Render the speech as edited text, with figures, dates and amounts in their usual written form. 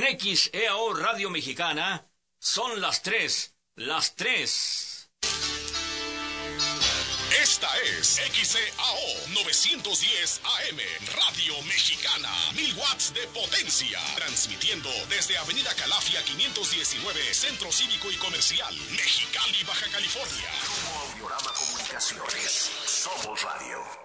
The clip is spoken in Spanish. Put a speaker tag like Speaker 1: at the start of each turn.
Speaker 1: En XEAO Radio Mexicana son las 3. Las 3.
Speaker 2: Esta es XEAO 910 AM, Radio Mexicana, 1000 watts de potencia, transmitiendo desde Avenida Calafia 519, Centro Cívico y Comercial, Mexicali, Baja California.
Speaker 3: Grupo Audiorama Comunicaciones, somos radio.